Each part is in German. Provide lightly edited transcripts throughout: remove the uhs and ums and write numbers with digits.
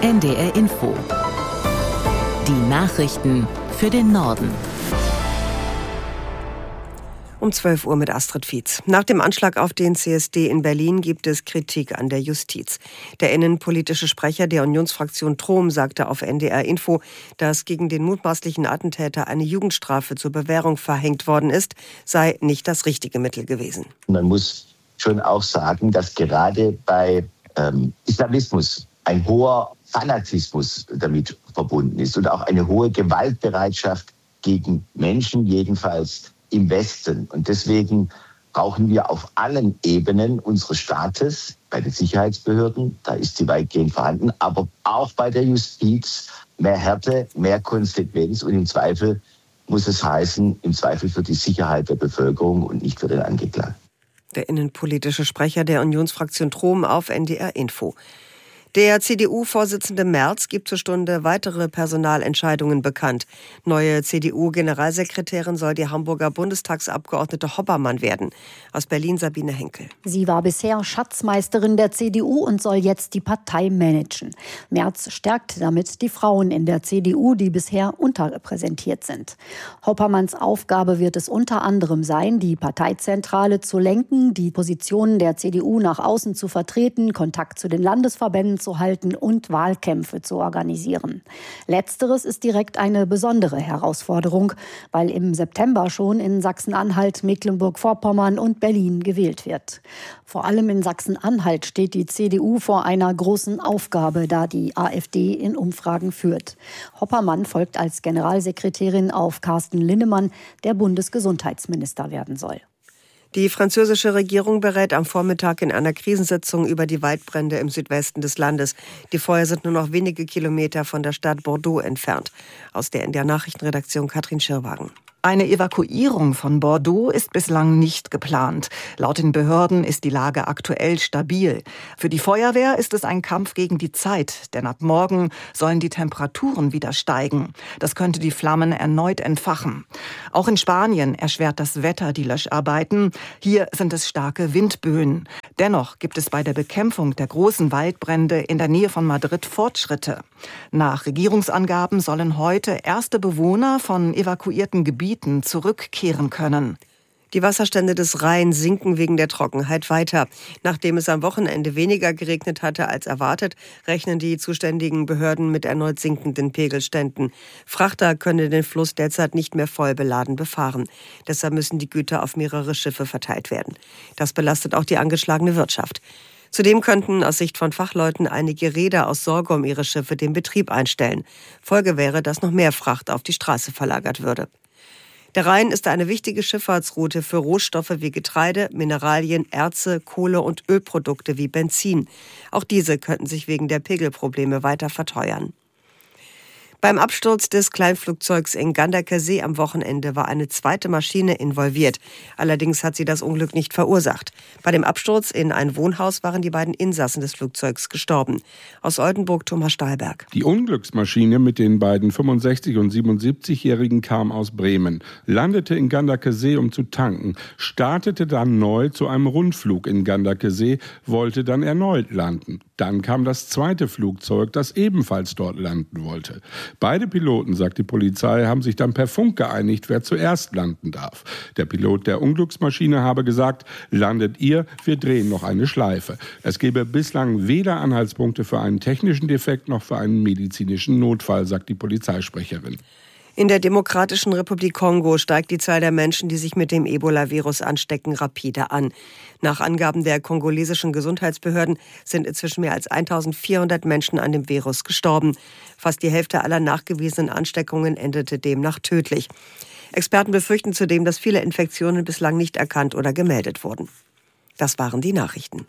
NDR Info. Die Nachrichten für den Norden. Um 12 Uhr mit Astrid Fietz. Nach dem Anschlag auf den CSD in Berlin gibt es Kritik an der Justiz. Der innenpolitische Sprecher der Unionsfraktion Trom sagte auf NDR Info, dass gegen den mutmaßlichen Attentäter eine Jugendstrafe zur Bewährung verhängt worden ist, sei nicht das richtige Mittel gewesen. Man muss schon auch sagen, dass gerade bei Islamismus ein hoher Fanatismus damit verbunden ist und auch eine hohe Gewaltbereitschaft gegen Menschen, jedenfalls im Westen. Und deswegen brauchen wir auf allen Ebenen unseres Staates, bei den Sicherheitsbehörden, da ist sie weitgehend vorhanden, aber auch bei der Justiz mehr Härte, mehr Konsequenz und im Zweifel muss es heißen, im Zweifel für die Sicherheit der Bevölkerung und nicht für den Angeklagten. Der innenpolitische Sprecher der Unionsfraktion Trom auf NDR Info. Der CDU-Vorsitzende Merz gibt zur Stunde weitere Personalentscheidungen bekannt. Neue CDU-Generalsekretärin soll die Hamburger Bundestagsabgeordnete Hoppermann werden. Aus Berlin Sabine Henkel. Sie war bisher Schatzmeisterin der CDU und soll jetzt die Partei managen. Merz stärkt damit die Frauen in der CDU, die bisher unterrepräsentiert sind. Hoppermanns Aufgabe wird es unter anderem sein, die Parteizentrale zu lenken, die Positionen der CDU nach außen zu vertreten, Kontakt zu den Landesverbänden zu halten und Wahlkämpfe zu organisieren. Letzteres ist direkt eine besondere Herausforderung, weil im September schon in Sachsen-Anhalt, Mecklenburg-Vorpommern und Berlin gewählt wird. Vor allem in Sachsen-Anhalt steht die CDU vor einer großen Aufgabe, da die AfD in Umfragen führt. Hoppermann folgt als Generalsekretärin auf Carsten Linnemann, der Bundesgesundheitsminister werden soll. Die französische Regierung berät am Vormittag in einer Krisensitzung über die Waldbrände im Südwesten des Landes. Die Feuer sind nur noch wenige Kilometer von der Stadt Bordeaux entfernt. Aus der NDR Nachrichtenredaktion Katrin Schirrwagen. Eine Evakuierung von Bordeaux ist bislang nicht geplant. Laut den Behörden ist die Lage aktuell stabil. Für die Feuerwehr ist es ein Kampf gegen die Zeit, denn ab morgen sollen die Temperaturen wieder steigen. Das könnte die Flammen erneut entfachen. Auch in Spanien erschwert das Wetter die Löscharbeiten. Hier sind es starke Windböen. Dennoch gibt es bei der Bekämpfung der großen Waldbrände in der Nähe von Madrid Fortschritte. Nach Regierungsangaben sollen heute erste Bewohner von evakuierten Gebieten zurückkehren können. Die Wasserstände des Rhein sinken wegen der Trockenheit weiter. Nachdem es am Wochenende weniger geregnet hatte als erwartet, rechnen die zuständigen Behörden mit erneut sinkenden Pegelständen. Frachter können den Fluss derzeit nicht mehr voll beladen befahren. Deshalb müssen die Güter auf mehrere Schiffe verteilt werden. Das belastet auch die angeschlagene Wirtschaft. Zudem könnten aus Sicht von Fachleuten einige Reeder aus Sorge um ihre Schiffe den Betrieb einstellen. Folge wäre, dass noch mehr Fracht auf die Straße verlagert würde. Der Rhein ist eine wichtige Schifffahrtsroute für Rohstoffe wie Getreide, Mineralien, Erze, Kohle und Ölprodukte wie Benzin. Auch diese könnten sich wegen der Pegelprobleme weiter verteuern. Beim Absturz des Kleinflugzeugs in Gandaker See am Wochenende war eine zweite Maschine involviert. Allerdings hat sie das Unglück nicht verursacht. Bei dem Absturz in ein Wohnhaus waren die beiden Insassen des Flugzeugs gestorben. Aus Oldenburg Thomas Stahlberg. Die Unglücksmaschine mit den beiden 65- und 77-Jährigen kam aus Bremen, landete in Gandaker See, um zu tanken, startete dann neu zu einem Rundflug in Gandaker See, wollte dann erneut landen. Dann kam das zweite Flugzeug, das ebenfalls dort landen wollte. Beide Piloten, sagt die Polizei, haben sich dann per Funk geeinigt, wer zuerst landen darf. Der Pilot der Unglücksmaschine habe gesagt, landet ihr, wir drehen noch eine Schleife. Es gebe bislang weder Anhaltspunkte für einen technischen Defekt noch für einen medizinischen Notfall, sagt die Polizeisprecherin. In der Demokratischen Republik Kongo steigt die Zahl der Menschen, die sich mit dem Ebola-Virus anstecken, rapide an. Nach Angaben der kongolesischen Gesundheitsbehörden sind inzwischen mehr als 1400 Menschen an dem Virus gestorben. Fast die Hälfte aller nachgewiesenen Ansteckungen endete demnach tödlich. Experten befürchten zudem, dass viele Infektionen bislang nicht erkannt oder gemeldet wurden. Das waren die Nachrichten.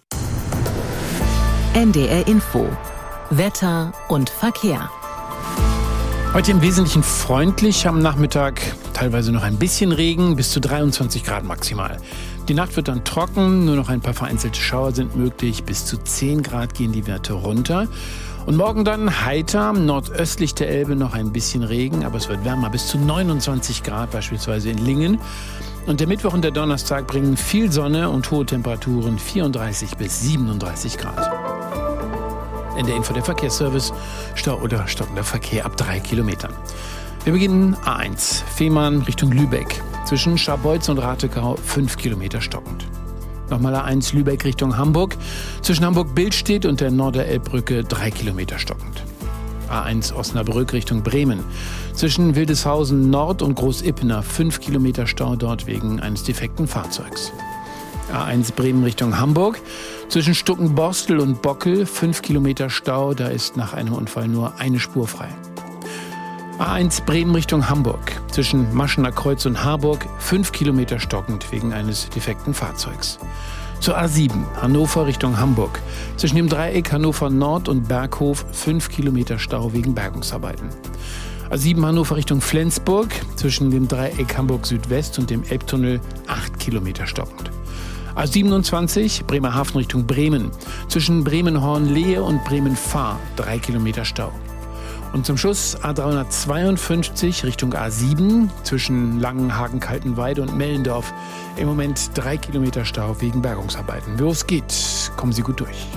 NDR Info. Wetter und Verkehr. Heute im Wesentlichen freundlich, am Nachmittag teilweise noch ein bisschen Regen, bis zu 23 Grad maximal. Die Nacht wird dann trocken, nur noch ein paar vereinzelte Schauer sind möglich, bis zu 10 Grad gehen die Werte runter. Und morgen dann heiter, nordöstlich der Elbe noch ein bisschen Regen, aber es wird wärmer, bis zu 29 Grad, beispielsweise in Lingen. Und der Mittwoch und der Donnerstag bringen viel Sonne und hohe Temperaturen, 34 bis 37 Grad. In der Info der Verkehrsservice, Stau oder stockender Verkehr ab 3 Kilometern. Wir beginnen A1, Fehmarn Richtung Lübeck. Zwischen Scharbeutz und Ratekau 5 Kilometer stockend. Nochmal A1 Lübeck Richtung Hamburg. Zwischen Hamburg-Billstedt und der Norderelbbrücke 3 Kilometer stockend. A1 Osnabrück Richtung Bremen. Zwischen Wildeshausen Nord und Großippener 5 Kilometer Stau dort wegen eines defekten Fahrzeugs. A1 Bremen Richtung Hamburg. Zwischen Stuckenborstel und Bockel 5 Kilometer Stau. Da ist nach einem Unfall nur eine Spur frei. A1 Bremen Richtung Hamburg. Zwischen Maschener Kreuz und Harburg 5 Kilometer stockend wegen eines defekten Fahrzeugs. Zur A7 Hannover Richtung Hamburg. Zwischen dem Dreieck Hannover Nord und Berghof 5 Kilometer Stau wegen Bergungsarbeiten. A7 Hannover Richtung Flensburg. Zwischen dem Dreieck Hamburg Südwest und dem Elbtunnel 8 Kilometer stockend. A27 Bremerhaven Richtung Bremen. Zwischen Bremen-Hornlehe und Bremen-Fahr 3 Kilometer Stau. Und zum Schluss A352 Richtung A7 zwischen Langenhagen-Kaltenweide und Mellendorf. Im Moment 3 Kilometer Stau wegen Bergungsarbeiten. Wo es geht, kommen Sie gut durch.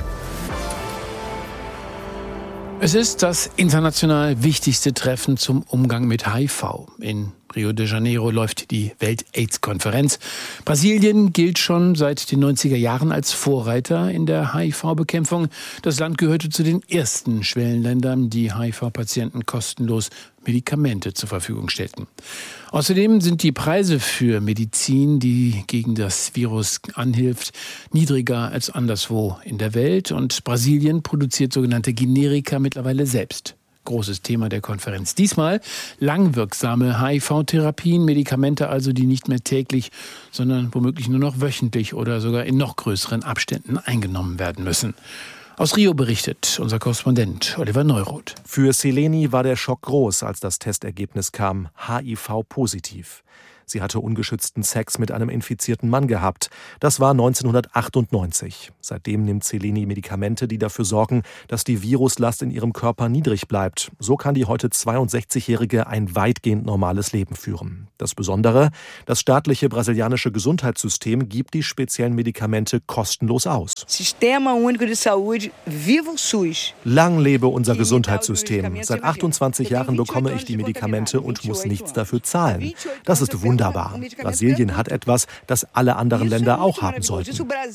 Es ist das international wichtigste Treffen zum Umgang mit HIV. In Rio de Janeiro läuft die Welt-AIDS-Konferenz. Brasilien gilt schon seit den 90er Jahren als Vorreiter in der HIV-Bekämpfung. Das Land gehörte zu den ersten Schwellenländern, die HIV-Patienten kostenlos Medikamente zur Verfügung stellten. Außerdem sind die Preise für Medizin, die gegen das Virus anhilft, niedriger als anderswo in der Welt. Und Brasilien produziert sogenannte Generika mittlerweile selbst. Großes Thema der Konferenz. Diesmal langwirksame HIV-Therapien, Medikamente also, die nicht mehr täglich, sondern womöglich nur noch wöchentlich oder sogar in noch größeren Abständen eingenommen werden müssen. Aus Rio berichtet unser Korrespondent Oliver Neuroth. Für Seleni war der Schock groß, als das Testergebnis kam, HIV-positiv. Sie hatte ungeschützten Sex mit einem infizierten Mann gehabt. Das war 1998. Seitdem nimmt Seleni Medikamente, die dafür sorgen, dass die Viruslast in ihrem Körper niedrig bleibt. So kann die heute 62-Jährige ein weitgehend normales Leben führen. Das Besondere, das staatliche brasilianische Gesundheitssystem gibt die speziellen Medikamente kostenlos aus. Sistema Único de Saúde, viva o SUS. Lang lebe unser Gesundheitssystem. Seit 28 Jahren bekomme ich die Medikamente und muss nichts dafür zahlen. Das ist wunderbar. Brasilien hat etwas, das alle anderen Länder auch haben sollten.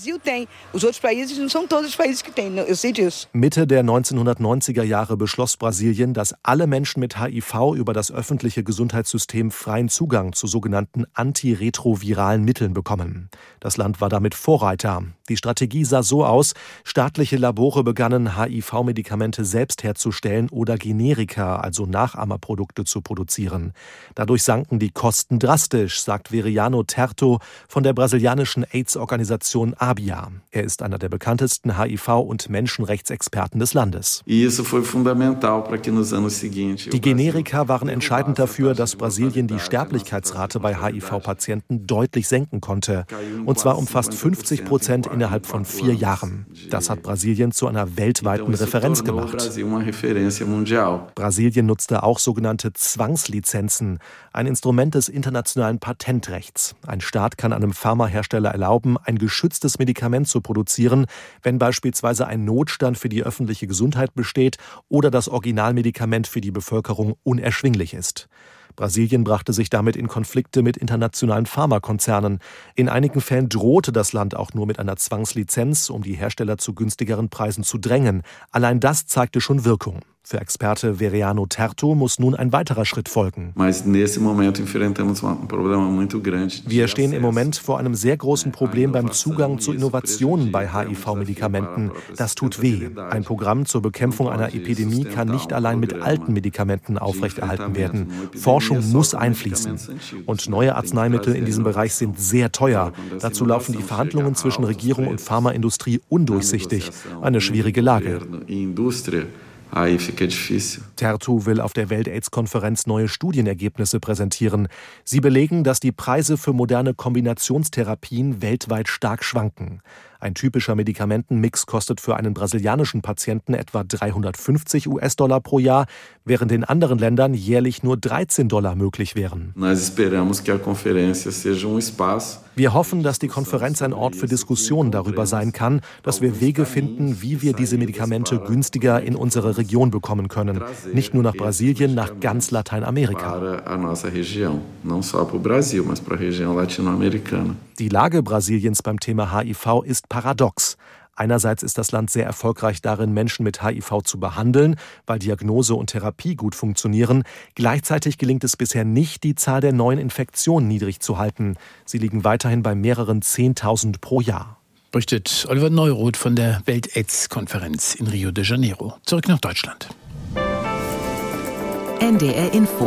Mitte der 1990er Jahre beschloss Brasilien, dass alle Menschen mit HIV über das öffentliche Gesundheitssystem freien Zugang zu sogenannten antiretroviralen Mitteln bekommen. Das Land war damit Vorreiter. Die Strategie sah so aus: staatliche Labore begannen, HIV-Medikamente selbst herzustellen oder Generika, also Nachahmerprodukte, zu produzieren. Dadurch sanken die Kosten drastisch, sagt Veriano Terto von der brasilianischen AIDS-Organisation ABIA. Er ist einer der bekanntesten HIV- und Menschenrechtsexperten des Landes. Die Generika waren entscheidend dafür, dass Brasilien die Sterblichkeitsrate bei HIV-Patienten deutlich senken konnte. Und zwar um fast 50% innerhalb von 4 Jahren. Das hat Brasilien zu einer weltweiten Referenz gemacht. Brasilien nutzte auch sogenannte Zwangslizenzen, ein Instrument des internationalen Patentrechts. Ein Staat kann einem Pharmahersteller erlauben, ein geschütztes Medikament zu produzieren, wenn beispielsweise ein Notstand für die öffentliche Gesundheit besteht oder das Originalmedikament für die Bevölkerung unerschwinglich ist. Brasilien brachte sich damit in Konflikte mit internationalen Pharmakonzernen. In einigen Fällen drohte das Land auch nur mit einer Zwangslizenz, um die Hersteller zu günstigeren Preisen zu drängen. Allein das zeigte schon Wirkung. Für Experte Veriano Terto muss nun ein weiterer Schritt folgen. Wir stehen im Moment vor einem sehr großen Problem beim Zugang zu Innovationen bei HIV-Medikamenten. Das tut weh. Ein Programm zur Bekämpfung einer Epidemie kann nicht allein mit alten Medikamenten aufrechterhalten werden. Forschung muss einfließen. Und neue Arzneimittel in diesem Bereich sind sehr teuer. Dazu laufen die Verhandlungen zwischen Regierung und Pharmaindustrie undurchsichtig. Eine schwierige Lage. Terto will auf der Welt-AIDS-Konferenz neue Studienergebnisse präsentieren. Sie belegen, dass die Preise für moderne Kombinationstherapien weltweit stark schwanken. Ein typischer Medikamentenmix kostet für einen brasilianischen Patienten etwa $350 pro Jahr, während in anderen Ländern jährlich nur $13 möglich wären. Wir hoffen, dass die Konferenz ein Ort für Diskussionen darüber sein kann, dass wir Wege finden, wie wir diese Medikamente günstiger in unsere Region bekommen können. Nicht nur nach Brasilien, nach ganz Lateinamerika. Die Lage Brasiliens beim Thema HIV ist paradox. Einerseits ist das Land sehr erfolgreich darin, Menschen mit HIV zu behandeln, weil Diagnose und Therapie gut funktionieren. Gleichzeitig gelingt es bisher nicht, die Zahl der neuen Infektionen niedrig zu halten. Sie liegen weiterhin bei mehreren 10.000 pro Jahr. Berichtet Oliver Neuroth von der Welt-AIDS-Konferenz in Rio de Janeiro. Zurück nach Deutschland. NDR Info.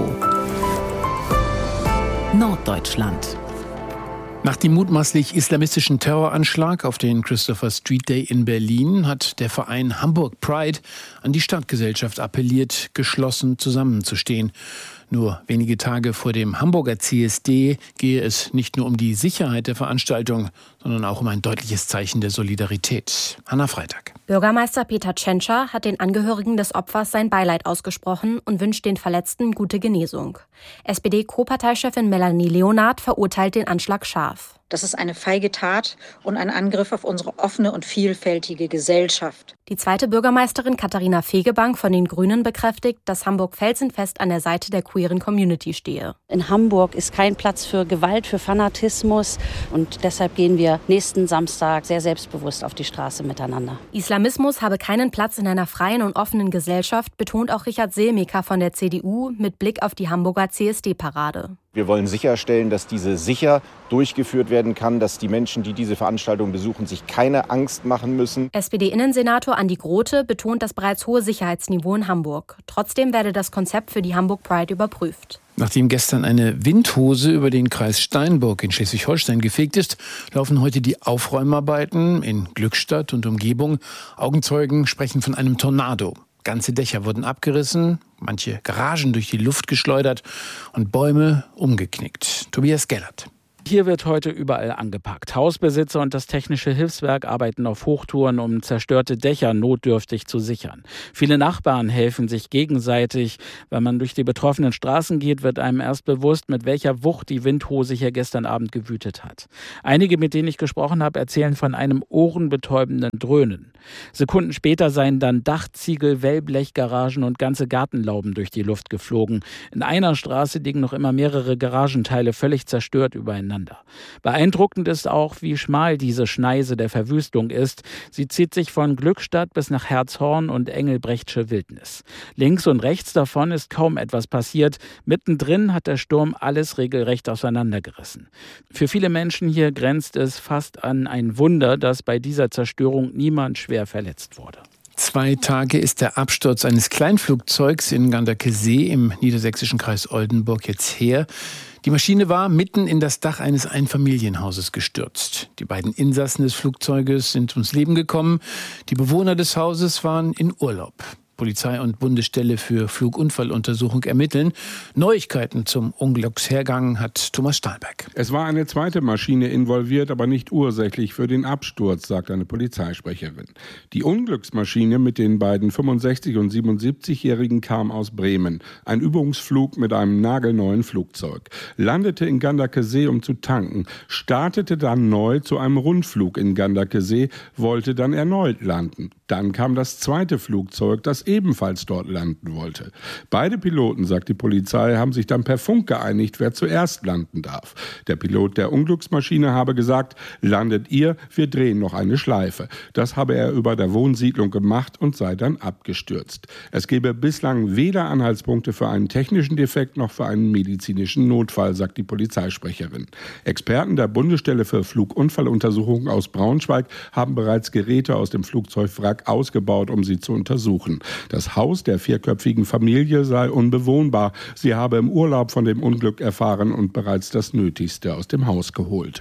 Norddeutschland. Nach dem mutmaßlich islamistischen Terroranschlag auf den Christopher Street Day in Berlin hat der Verein Hamburg Pride an die Stadtgesellschaft appelliert, geschlossen zusammenzustehen. Nur wenige Tage vor dem Hamburger CSD gehe es nicht nur um die Sicherheit der Veranstaltung, sondern auch um ein deutliches Zeichen der Solidarität. Hanna Freitag. Bürgermeister Peter Tschentscher hat den Angehörigen des Opfers sein Beileid ausgesprochen und wünscht den Verletzten gute Genesung. SPD-Co-Parteichefin Melanie Leonard verurteilt den Anschlag scharf. Das ist eine feige Tat und ein Angriff auf unsere offene und vielfältige Gesellschaft. Die zweite Bürgermeisterin Katharina Fegebank von den Grünen bekräftigt, dass Hamburg felsenfest an der Seite der queeren Community stehe. In Hamburg ist kein Platz für Gewalt, für Fanatismus und deshalb gehen wir nächsten Samstag sehr selbstbewusst auf die Straße miteinander. Islamismus habe keinen Platz in einer freien und offenen Gesellschaft, betont auch Richard Selmeker von der CDU mit Blick auf die Hamburger CSD-Parade. Wir wollen sicherstellen, dass diese sicher durchgeführt werden kann, dass die Menschen, die diese Veranstaltung besuchen, sich keine Angst machen müssen. SPD-Innensenator Andi Grote betont das bereits hohe Sicherheitsniveau in Hamburg. Trotzdem werde das Konzept für die Hamburg Pride überprüft. Nachdem gestern eine Windhose über den Kreis Steinburg in Schleswig-Holstein gefegt ist, laufen heute die Aufräumarbeiten in Glückstadt und Umgebung. Augenzeugen sprechen von einem Tornado. Ganze Dächer wurden abgerissen, manche Garagen durch die Luft geschleudert und Bäume umgeknickt. Tobias Gellert. Hier wird heute überall angepackt. Hausbesitzer und das Technische Hilfswerk arbeiten auf Hochtouren, um zerstörte Dächer notdürftig zu sichern. Viele Nachbarn helfen sich gegenseitig. Wenn man durch die betroffenen Straßen geht, wird einem erst bewusst, mit welcher Wucht die Windhose hier gestern Abend gewütet hat. Einige, mit denen ich gesprochen habe, erzählen von einem ohrenbetäubenden Dröhnen. Sekunden später seien dann Dachziegel, Wellblechgaragen und ganze Gartenlauben durch die Luft geflogen. In einer Straße liegen noch immer mehrere Garagenteile völlig zerstört übereinander. Beeindruckend ist auch, wie schmal diese Schneise der Verwüstung ist. Sie zieht sich von Glückstadt bis nach Herzhorn und Engelbrechtsche Wildnis. Links und rechts davon ist kaum etwas passiert. Mittendrin hat der Sturm alles regelrecht auseinandergerissen. Für viele Menschen hier grenzt es fast an ein Wunder, dass bei dieser Zerstörung niemand schwer verletzt wurde. 2 Tage ist der Absturz eines Kleinflugzeugs in Ganderkesee im niedersächsischen Kreis Oldenburg jetzt her. Die Maschine war mitten in das Dach eines Einfamilienhauses gestürzt. Die beiden Insassen des Flugzeuges sind ums Leben gekommen. Die Bewohner des Hauses waren in Urlaub. Polizei und Bundesstelle für Flugunfalluntersuchung ermitteln. Neuigkeiten zum Unglückshergang hat Thomas Stahlberg. Es war eine zweite Maschine involviert, aber nicht ursächlich für den Absturz, sagt eine Polizeisprecherin. Die Unglücksmaschine mit den beiden 65- und 77-Jährigen kam aus Bremen. Ein Übungsflug mit einem nagelneuen Flugzeug. Landete in Ganderkesee, um zu tanken. Startete dann neu zu einem Rundflug in Ganderkesee, wollte dann erneut landen. Dann kam das zweite Flugzeug, das ebenfalls dort landen wollte. Beide Piloten, sagt die Polizei, haben sich dann per Funk geeinigt, wer zuerst landen darf. Der Pilot der Unglücksmaschine habe gesagt, landet ihr, wir drehen noch eine Schleife. Das habe er über der Wohnsiedlung gemacht und sei dann abgestürzt. Es gebe bislang weder Anhaltspunkte für einen technischen Defekt noch für einen medizinischen Notfall, sagt die Polizeisprecherin. Experten der Bundesstelle für Flugunfalluntersuchungen aus Braunschweig haben bereits Geräte aus dem Flugzeugwrack ausgebaut, um sie zu untersuchen. Das Haus der 4-köpfigen Familie sei unbewohnbar. Sie habe im Urlaub von dem Unglück erfahren und bereits das Nötigste aus dem Haus geholt.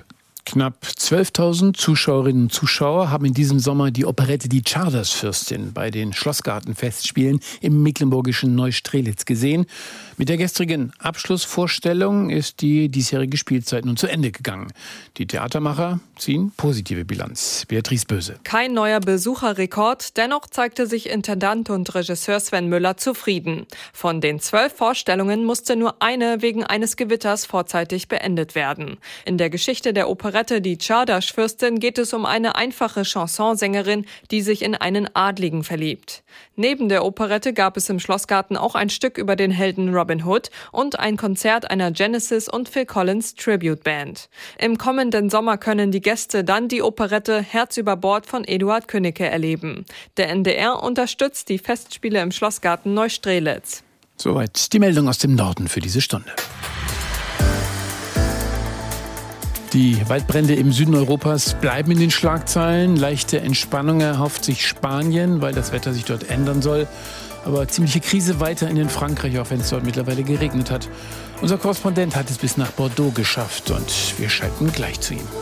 Knapp 12.000 Zuschauerinnen und Zuschauer haben in diesem Sommer die Operette Die Czardas-Fürstin bei den Schlossgartenfestspielen im mecklenburgischen Neustrelitz gesehen. Mit der gestrigen Abschlussvorstellung ist die diesjährige Spielzeit nun zu Ende gegangen. Die Theatermacher ziehen positive Bilanz. Beatrice Böse. Kein neuer Besucherrekord, dennoch zeigte sich Intendant und Regisseur Sven Müller zufrieden. Von den 12 Vorstellungen musste nur eine wegen eines Gewitters vorzeitig beendet werden. In der Geschichte der Operette Die Czardas-Fürstin geht es um eine einfache Chansonsängerin, die sich in einen Adligen verliebt. Neben der Operette gab es im Schlossgarten auch ein Stück über den Helden Robin Hood und ein Konzert einer Genesis und Phil Collins Tribute Band. Im kommenden Sommer können die Gäste dann die Operette Herz über Bord von Eduard Könnecke erleben. Der NDR unterstützt die Festspiele im Schlossgarten Neustrelitz. Soweit die Meldung aus dem Norden für diese Stunde. Die Waldbrände im Süden Europas bleiben in den Schlagzeilen. Leichte Entspannung erhofft sich Spanien, weil das Wetter sich dort ändern soll. Aber ziemliche Krise weiterhin in Frankreich, auch wenn es dort mittlerweile geregnet hat. Unser Korrespondent hat es bis nach Bordeaux geschafft und wir schalten gleich zu ihm.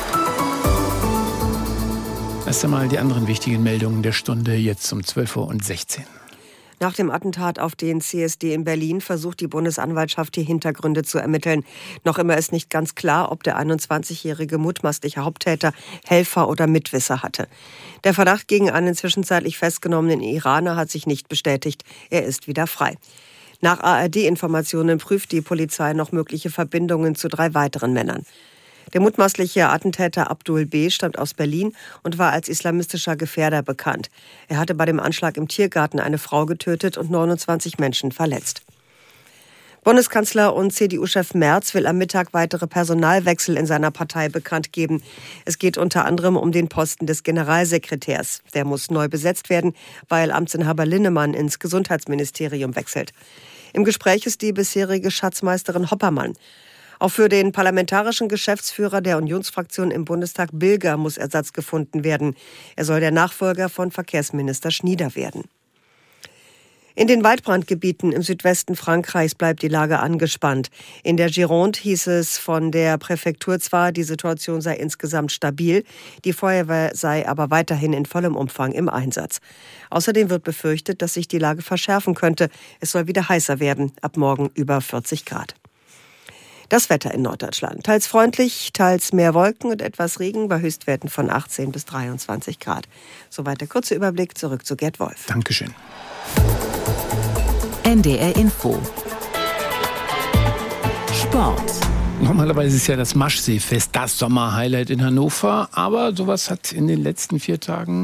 Erst einmal die anderen wichtigen Meldungen der Stunde, jetzt um 12:16 Uhr. Nach dem Attentat auf den CSD in Berlin versucht die Bundesanwaltschaft, die Hintergründe zu ermitteln. Noch immer ist nicht ganz klar, ob der 21-jährige mutmaßliche Haupttäter Helfer oder Mitwisser hatte. Der Verdacht gegen einen zwischenzeitlich festgenommenen Iraner hat sich nicht bestätigt. Er ist wieder frei. Nach ARD-Informationen prüft die Polizei noch mögliche Verbindungen zu 3 weiteren Männern. Der mutmaßliche Attentäter Abdul B. stammt aus Berlin und war als islamistischer Gefährder bekannt. Er hatte bei dem Anschlag im Tiergarten eine Frau getötet und 29 Menschen verletzt. Bundeskanzler und CDU-Chef Merz will am Mittag weitere Personalwechsel in seiner Partei bekannt geben. Es geht unter anderem um den Posten des Generalsekretärs. Der muss neu besetzt werden, weil Amtsinhaber Linnemann ins Gesundheitsministerium wechselt. Im Gespräch ist die bisherige Schatzmeisterin Hoppermann. Auch für den parlamentarischen Geschäftsführer der Unionsfraktion im Bundestag Bilger muss Ersatz gefunden werden. Er soll der Nachfolger von Verkehrsminister Schnieder werden. In den Waldbrandgebieten im Südwesten Frankreichs bleibt die Lage angespannt. In der Gironde hieß es von der Präfektur zwar, die Situation sei insgesamt stabil, die Feuerwehr sei aber weiterhin in vollem Umfang im Einsatz. Außerdem wird befürchtet, dass sich die Lage verschärfen könnte. Es soll wieder heißer werden, ab morgen über 40 Grad. Das Wetter in Norddeutschland. Teils freundlich, teils mehr Wolken und etwas Regen bei Höchstwerten von 18 bis 23 Grad. Soweit der kurze Überblick. Zurück zu Gerd Wolf. Dankeschön. NDR Info. Sport. Normalerweise ist ja das Maschseefest das Sommerhighlight in Hannover, aber sowas hat in den letzten 4 Tagen